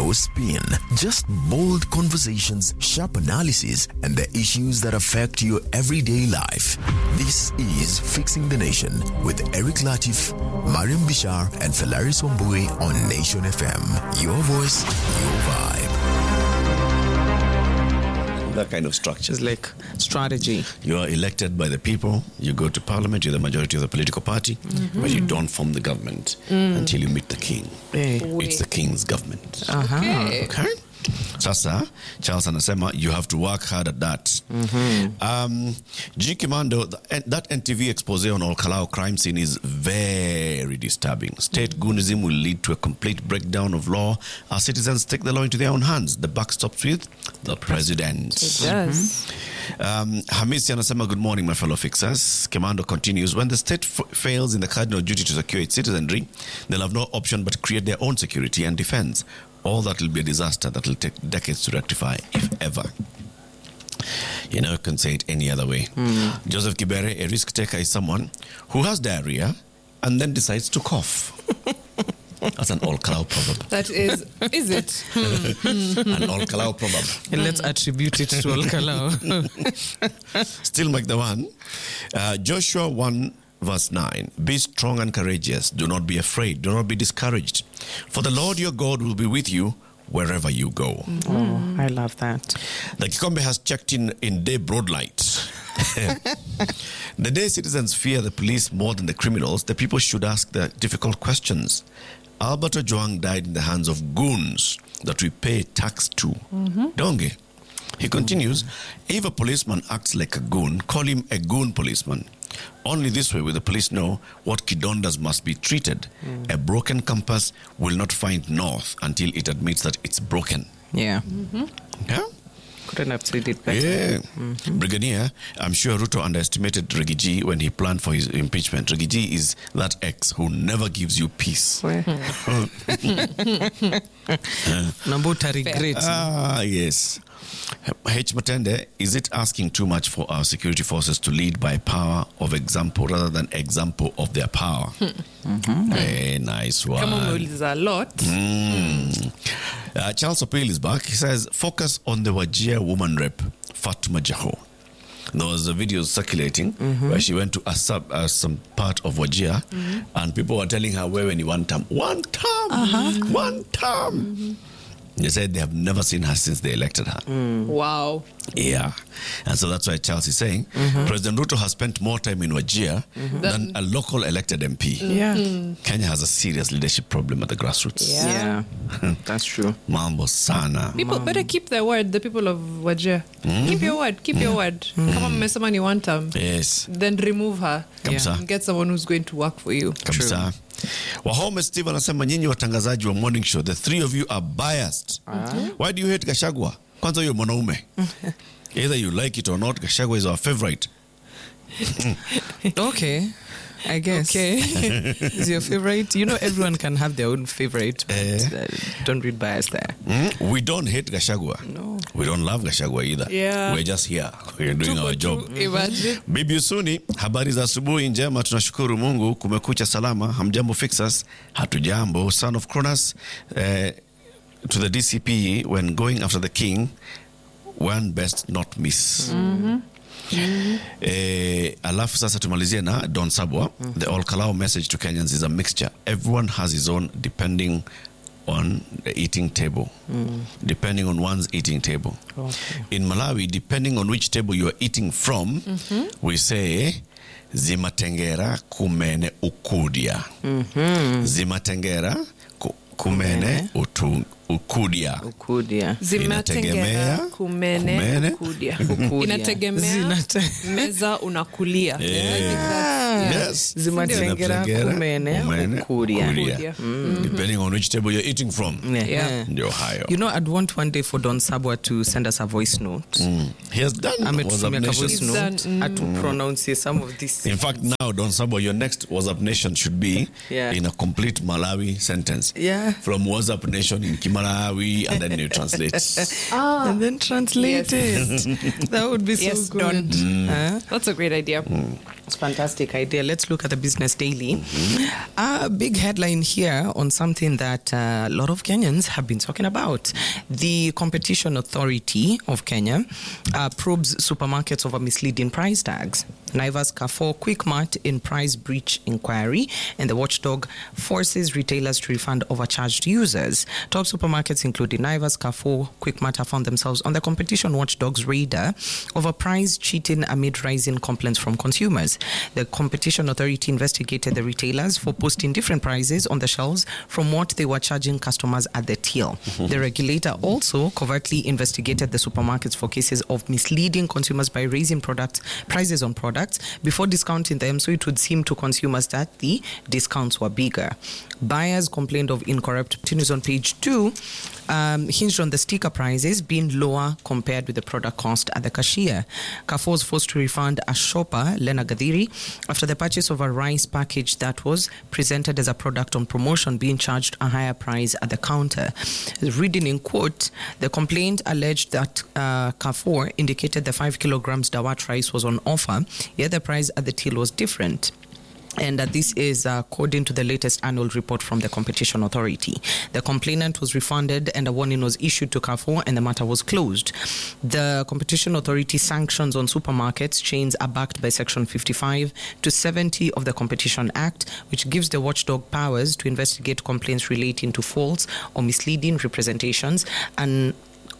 no spin, just bold conversations, sharp analysis, and the issues that affect your everyday life. This is Fixing the Nation with Eric Latif, Mariam Bishar, and Felaris Wambui on Nation FM. Your voice, your vibe. That kind of structure. It's like strategy. You are elected by the people, you go to parliament, you're the majority of the political party, but you don't form the government until you meet the king. It's the king's government. Okay? Sasa, Charles anasema, you have to work hard at that. G. Kimando, that NTV expose on Olkalau crime scene is very disturbing. State goonism will lead to a complete breakdown of law. Our citizens take the law into their own hands. The buck stops with the president. It does. Hamisi anasema, good morning, my fellow fixers. Kimando continues, when the state fails in the cardinal duty to secure its citizenry, they'll have no option but create their own security and defense. All that will be a disaster that will take decades to rectify, if ever. You never can say it any other way. Joseph Kibere, a risk taker, is someone who has diarrhea and then decides to cough. That's an Olkalau proverb. That is it? An Olkalau proverb. And let's attribute it to Olkalau. Still make the one. Joshua 1 Verse 9, be strong and courageous. Do not be afraid. Do not be discouraged. For the Lord your God will be with you wherever you go. Oh, I love that. The Kikombe has checked in day broad light. The day citizens fear the police more than the criminals, the people should ask the difficult questions. Albert Ojwang died in the hands of goons that we pay tax to. Donge. He continues, if a policeman acts like a goon, call him a goon policeman. Only this way will the police know what kidondas must be treated. A broken compass will not find north until it admits that it's broken. Yeah. Yeah? Couldn't have said it better. Yeah. Brigadier, I'm sure Ruto underestimated Rigiji when he planned for his impeachment. Rigiji is that ex who never gives you peace. Nabuta regret. Yes. H. Matende, is it asking too much for our security forces to lead by power of example rather than example of their power? Very nice one. Kama umeuliza a lot. Charles Opil is back. He says, focus on the Wajir woman rep, Fatuma Jaho. There was a video circulating where she went to some part of Wajir and people were telling her, where when you one term. One term. They said they have never seen her since they elected her. Wow. Yeah. And so that's why Charles is saying President Ruto has spent more time in Wajir than a local elected MP. Yeah. Kenya has a serious leadership problem at the grassroots. Yeah. That's true. Mambo sana. People better keep their word, the people of Wajir. Keep your word, keep your word. Kama mmesema ni one term, Yes. then remove her. Kabisa. And get someone who's going to work for you. Kabisa. Wahome Steve anasema, nyinyi watangazaji wa morning show, the three of you are biased. Why do you hate Gachagua? Kwanza huyo mwanaume. Either you like it or not, Gachagua is our favorite. Okay. I guess. Okay. Is your favorite? You know, everyone can have their own favorite, but don't read bias there. We don't hate Gachagua. No. We don't love Gachagua either. Yeah. We're just here. We're doing our job. Imagine. Bibi Usuni, habari za asubuhi njema, tunashukuru Mungu, kumekucha salama, hamjambo fixers, hatujambo. Son of Cronus, to the DCP, when going after the king, one best not miss. Alafu sasa tumalizie na Don Sabwa. The Olkalau message to Kenyans is a mixture. Everyone has his own depending on the eating table. Depending on one's eating table. Okay. In Malawi, depending on which table you are eating from, we say zimatengera kumene ukudia. Zimatengera kumene ukudia. Zimatengera kumene ukudia. Inategemea meza unakulia. Yes. Zimatengera kumene ukudia. Depending on which table you're eating from. Ndio hayo. You know, I'd want one day for Don Sabwa to send us a voice note. He has done WhatsApp a voice Nation. note to pronounce some of this. In fact, now, Don Sabwa, your next WhatsApp Nation should be in a complete Malawi sentence. Yeah. From WhatsApp Nation in Kimalawi, and then you translate. And then translate it. That would be so good. That's a great idea. It's fantastic idea. Let's look at the Business Daily. A big headline here on something that a lot of Kenyans have been talking about. The Competition Authority of Kenya probes supermarkets over misleading price tags. Naivas, Carrefour, Quickmart in price breach inquiry, and the watchdog forces retailers to refund overcharged users. Top supermarkets including Naivas, Carrefour, Quickmart have found themselves on the competition watchdog's radar over price cheating amid rising complaints from consumers. The Competition Authority investigated the retailers for posting different prices on the shelves from what they were charging customers at the till. The regulator also covertly investigated the supermarkets for cases of misleading consumers by raising prices on products before discounting them, so it would seem to consumers that the discounts were bigger. Buyers complained of incorrect. Continues on page 2, hinged on the sticker prices being lower compared with the product cost at the cashier. Carrefour was forced to refund a shopper, Lena Gadiri, after the purchase of a rice package that was presented as a product on promotion being charged a higher price at the counter. Reading in quote, the complaint alleged that Carrefour indicated the 5 kilograms Dawat rice was on offer, yet the price at the till was different. And this is according to the latest annual report from the Competition Authority. The complainant was refunded and a warning was issued to Carrefour and the matter was closed. The Competition Authority sanctions on supermarkets chains are backed by Section 55 to 70 of the Competition Act, which gives the watchdog powers to investigate complaints relating to false or misleading representations and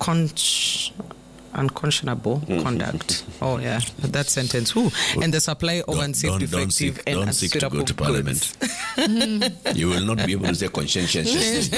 unconscionable conduct. Oh yeah, that sentence. Who? And the supply of unsafe, defective, and unsuitable to Parliament. You will not be able to say conscientiously.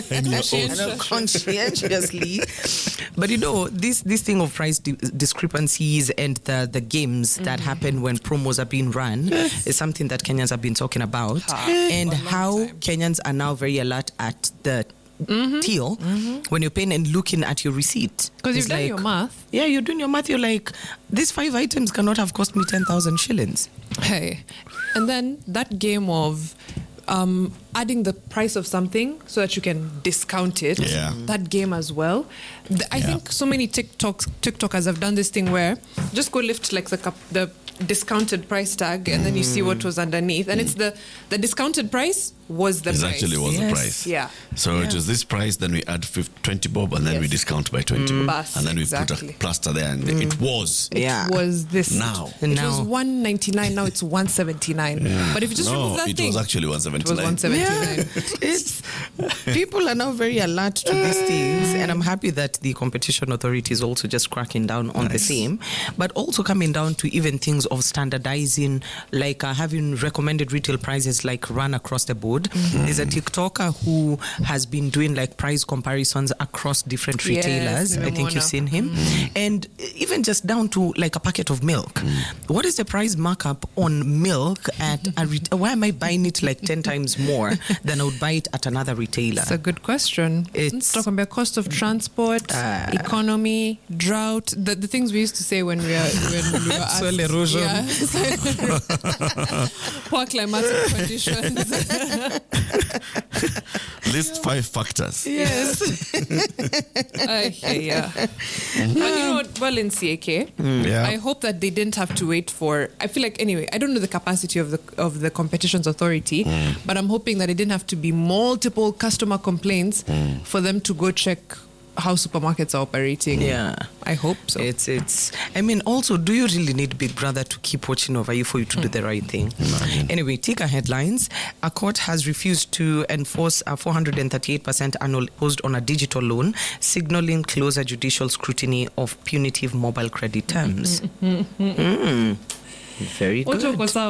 Conscientiously. But you know, this thing of price discrepancies and the games that happen when promos are being run is something that Kenyans have been talking about, and how Kenyans are now very alert at the till when you're paying and looking at your receipt. Because you've done your math. Yeah, you're doing your math. You're like, these 5 items cannot have cost me 10,000 shillings. Hey. And then that game of adding the price of something so that you can discount it. Yeah. That game as well. I think so many TikTokers have done this thing where just go lift like the discounted price tag and then you see what was underneath, and it's the discounted price was the price. Actually was the price. Yeah. So it was this price, then we add 20 bob, and then we discount by 20 bob. And then we put a plaster there, and it was. It was this. Now. It was 199, now it's 179. But if you just remove that it thing. was actually 179. It was 179. It's people are now very alert to these things, and I'm happy that the Competition Authority is also just cracking down on the same, but also coming down to even things of standardizing, like having recommended retail prices like run across the board. There's a TikToker who has been doing like price comparisons across different retailers. I think you've seen him. And even just down to like a packet of milk. What is the price markup on milk at why am I buying it like 10 times more than I would buy it at another retailer? It's a good question. Let's talk about cost of transport, economy, drought, the things we used to say when we were asked. Soil erosion. Yeah. Poor climatic conditions. List 5 factors. Yes. Yeah. But you know what? Well, in CAK, I hope that they didn't have to wait for. I feel like anyway. I don't know the capacity of the Competitions Authority, but I'm hoping that it didn't have to be multiple customer complaints for them to go check how supermarkets are operating. Yeah, I hope so. It's I mean, also, do you really need Big Brother to keep watching over you for you to do the right thing? Anyway, Tika headlines. A court has refused to enforce a 438% annual imposed on a digital loan, signaling closer judicial scrutiny of punitive mobile credit terms. Very good.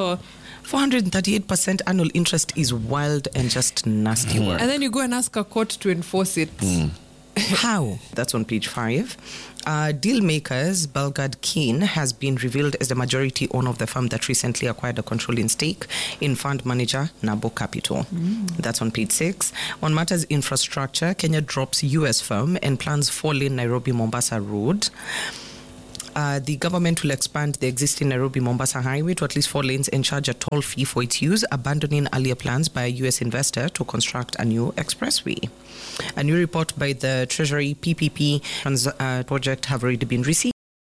438% annual interest is wild and just nasty work. And then you go and ask a court to enforce it. How? That's on page 5. Deal makers Belgard Keen has been revealed as the majority owner of the firm that recently acquired a controlling stake in fund manager Nabo Capital. That's on page 6. On matters infrastructure, Kenya drops US firm and plans 4-lane Nairobi-Mombasa road. The government will expand the existing Nairobi-Mombasa highway to at least 4 lanes and charge a toll fee for its use, abandoning earlier plans by a US investor to construct a new expressway. A new report by the Treasury PPP project have already been received.